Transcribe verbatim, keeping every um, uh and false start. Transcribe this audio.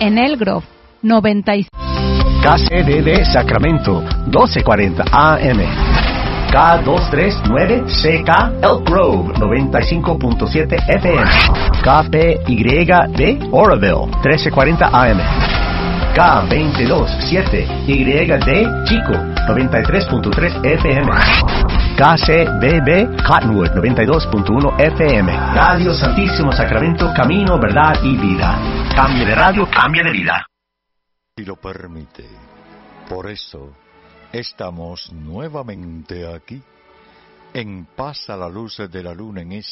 en El Grove, noventa y cinco. K C D D Sacramento, doce cuarenta A M. K doscientos treinta y nueve C K Elk Grove, noventa y cinco punto siete F M. K P Y D Oroville, trece cuarenta A M. K veintidós siete Y D Chico, noventa y tres punto tres F M. K C B B Cottonwood, noventa y dos punto uno F M. Radio Santísimo Sacramento, camino, verdad y vida. Cambio de radio, cambia de vida. Si lo permite. Por eso estamos nuevamente aquí, en Paz a la luz de la luna en